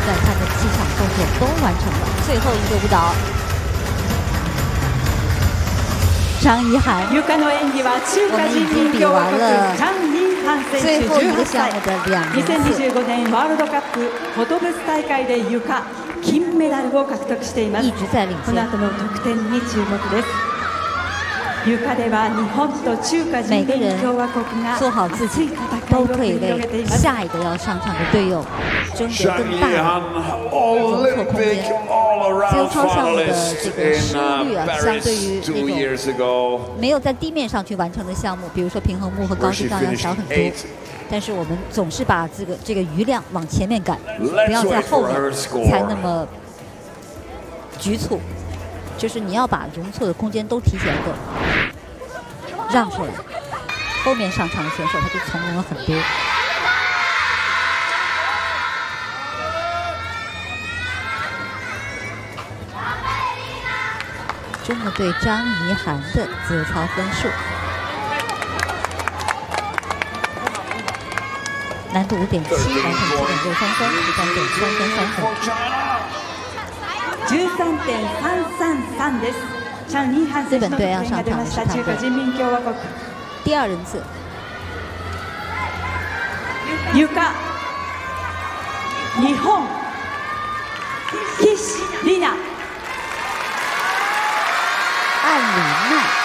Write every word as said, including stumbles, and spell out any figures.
在他的几场动作都完成了。最后一个舞蹈，张怡涵，我们已经比完了最后一个项目的两名次。 にせんにじゅうごねんワールドカップフォトブス大会でゆか金メダルを獲得しています。 一直在领先。 この後の得点に注目です。ゆかでは日本と中華人民共和国が做好自己，都可以为下一个要上场的队友争得更大的容错空间。自由操项目的这个失误率啊，相对于那种没有在地面上去完成的项目，比如说平衡木和高低杠要小很多。但是我们总是把这个这个余量往前面赶，不要在后面才那么局促。就是你要把容错的空间都提前的让出来，后面上场的选手他就从容了很多。中国队张怡涵的自由操分数，难度五点七，完成七点六三分，十三点三分三分。 十三点三三三です。 日本队要上场的是他的第二人次。 ゆか、日本、岸里奈、 岸里奈。